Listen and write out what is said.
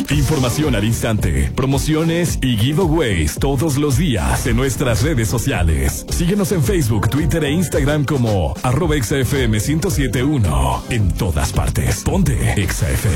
Información al instante, promociones y giveaways todos los días en nuestras redes sociales. Síguenos en Facebook, Twitter e Instagram como @ExaFM 1071. En todas partes. Ponte Exa FM.